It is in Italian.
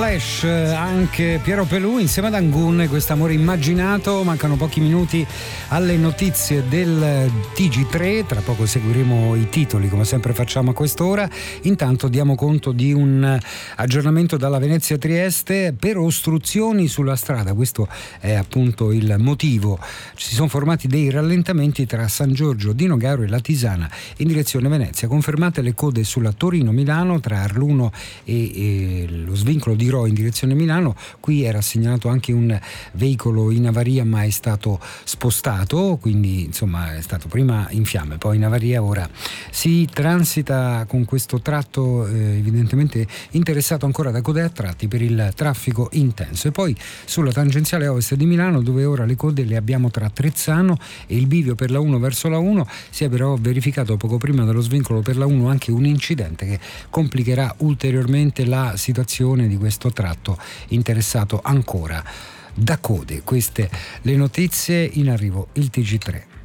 Flash, anche Piero Pelù insieme ad Angun, quest'amore immaginato. Mancano pochi minuti alle notizie del TG3, tra poco seguiremo i titoli come sempre facciamo a quest'ora. Intanto diamo conto di un aggiornamento dalla Venezia Trieste per ostruzioni sulla strada. Questo è appunto il motivo. Si sono formati dei rallentamenti tra San Giorgio di Nogaro e la Tisana in direzione Venezia. Confermate le code sulla Torino-Milano tra Arluno e lo svincolo di Rho in direzione Milano. Qui era segnalato anche un veicolo in avaria, ma è stato spostato, quindi insomma è stato prima in fiamme poi in avaria. Ora si transita con questo tratto evidentemente interessato ancora da code a tratti per il traffico intenso. E poi sulla tangenziale ovest di Milano, dove ora le code le abbiamo tra Trezzano e il bivio per la 1 verso la 1, si è però verificato poco prima dello svincolo per la 1 anche un incidente che complicherà ulteriormente la situazione di questo tratto interessato ancora da code. Queste le notizie, in arrivo il TG3.